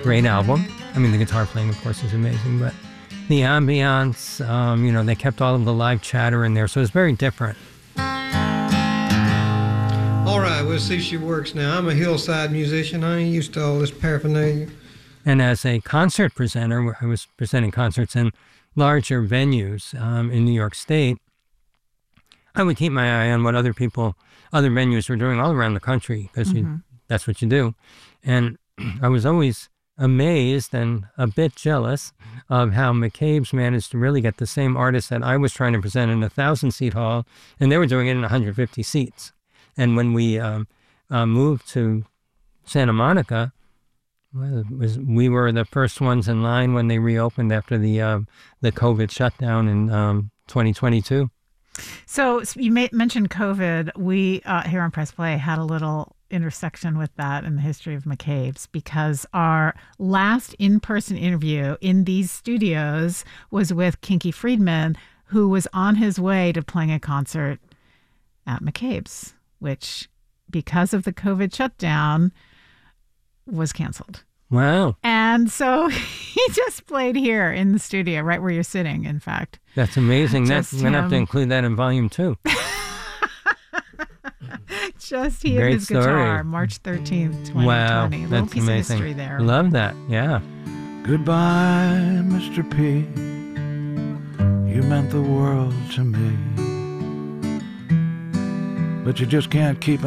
great album. I mean, the guitar playing, of course, is amazing, but the ambiance, they kept all of the live chatter in there, so it's very different. All right, we'll see if she works now. I'm a hillside musician. I ain't used to all this paraphernalia. And as a concert presenter, I was presenting concerts in larger venues in New York State. I would keep my eye on what other venues were doing all around the country, because that's what you do. And I was always amazed and a bit jealous of how McCabe's managed to really get the same artists that I was trying to present in a 1,000-seat hall, and they were doing it in 150 seats. And when we moved to Santa Monica, we were the first ones in line when they reopened after the COVID shutdown in 2022. So you mentioned COVID. We here on Press Play had a little intersection with that in the history of McCabe's, because our last in-person interview in these studios was with Kinky Friedman, who was on his way to playing a concert at McCabe's, which, because of the COVID shutdown, was canceled. Wow. And so he just played here in the studio, right where you're sitting, in fact. That's amazing. We're going to have to include that in volume 2. Just he Great and his story. guitar, March 13th, 2020. Wow, A little that's piece amazing. of history there. Love that, yeah. Goodbye, Mr. P. You meant the world to me. But you just can't keep